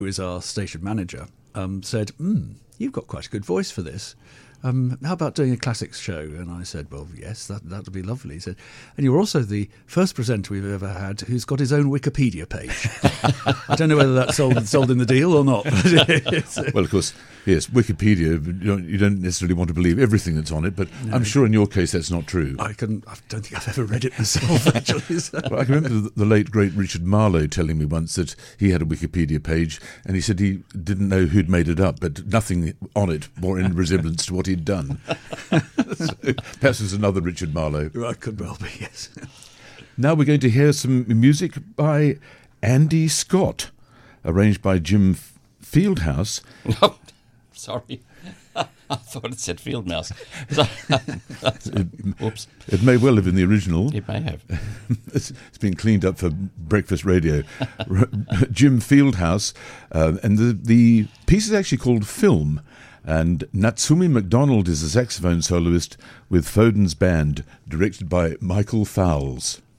who is our station manager, said, "You've got quite a good voice for this. How about doing a classics show?" And I said, "Well, yes, that would be lovely." He said, "And you're also the first presenter we've ever had who's got his own Wikipedia page." I don't know whether that's sold in the deal or not. Well, of course, yes, Wikipedia, you don't necessarily want to believe everything that's on it, but no. I'm sure in your case that's not true. I don't think I've ever read it myself, actually. So. Well, I can remember the late, great Richard Marlowe telling me once that he had a Wikipedia page, and he said he didn't know who'd made it up, but nothing on it bore any resemblance to what he'd done. So, perhaps there's another Richard Marlowe. Well, could well be, yes. Now we're going to hear some music by Andy Scott, arranged by Jim Fieldhouse. Oh, sorry. I thought it said Field Mouse. Oops. It may well have been the original. It may have. It's been cleaned up for breakfast radio. Jim Fieldhouse. And the piece is actually called Film. And Natsumi MacDonald is a saxophone soloist with Foden's band, directed by Michael Fowles.